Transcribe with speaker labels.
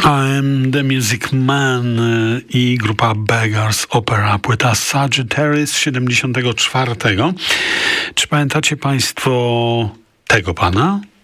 Speaker 1: I'm the Music Man i grupa Beggars Opera, płyta Sagittarius 74. Czy pamiętacie Państwo tego pana?